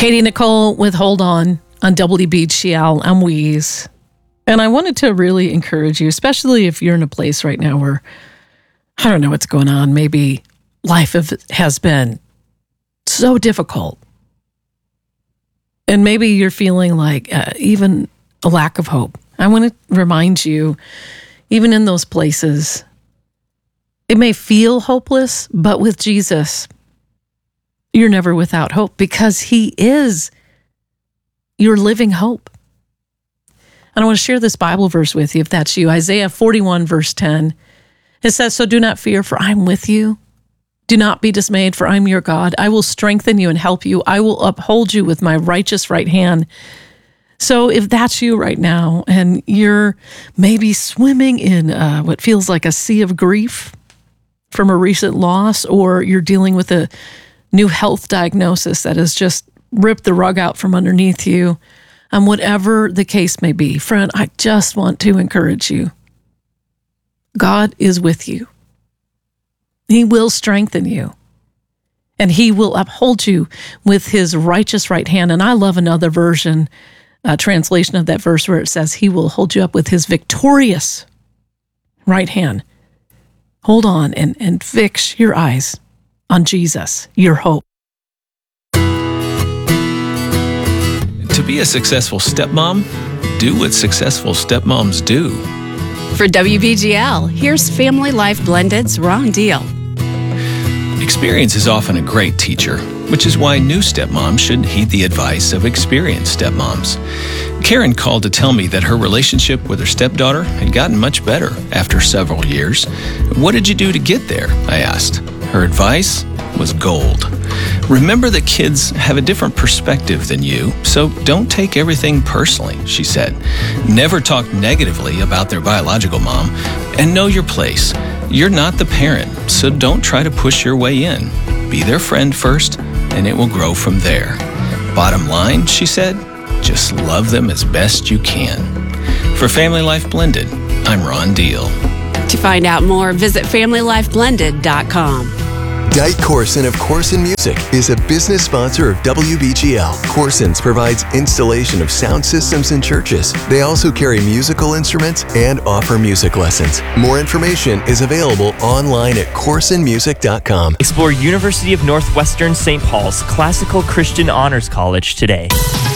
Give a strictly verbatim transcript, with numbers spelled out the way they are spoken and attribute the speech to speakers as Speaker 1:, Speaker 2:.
Speaker 1: Katie Nicole with Hold On on W B G L. I'm Wheeze. And I wanted to really encourage you, especially if you're in a place right now where, I don't know what's going on. Maybe life have, has been so difficult. And maybe you're feeling like uh, even a lack of hope. I want to remind you, even in those places, it may feel hopeless, but with Jesus, you're never without hope because he is your living hope. And I want to share this Bible verse with you if that's you. Isaiah forty-one, verse ten. It says, "So do not fear, for I'm with you. Do not be dismayed, for I'm your God. I will strengthen you and help you. I will uphold you with my righteous right hand." So if that's you right now and you're maybe swimming in uh, what feels like a sea of grief from a recent loss, or you're dealing with a new health diagnosis that has just ripped the rug out from underneath you, and whatever the case may be, friend, I just want to encourage you. God is with you. He will strengthen you, and he will uphold you with his righteous right hand. And I love another version, uh, translation of that verse where it says, he will hold you up with his victorious right hand. Hold on and, and fix your eyes on Jesus, your hope.
Speaker 2: To be a successful stepmom, do what successful stepmoms do.
Speaker 3: For W B G L, here's Family Life Blended's Ron Deal.
Speaker 2: Experience is often a great teacher, which is why new stepmoms should heed the advice of experienced stepmoms. Karen called to tell me that her relationship with her stepdaughter had gotten much better after several years. "What did you do to get there?" I asked. Her advice was gold. "Remember that kids have a different perspective than you, so don't take everything personally," she said. "Never talk negatively about their biological mom, and know your place. You're not the parent, so don't try to push your way in. Be their friend first, and it will grow from there. Bottom line," she said, "just love them as best you can." For Family Life Blended, I'm Ron Deal.
Speaker 3: To find out more, visit family life blended dot com.
Speaker 4: Dite Corson of Corson Music is a business sponsor of W B G L. Corson's provides installation of sound systems in churches. They also carry musical instruments and offer music lessons. More information is available online at corson music dot com.
Speaker 5: Explore University of Northwestern Saint Paul's Classical Christian Honors College today.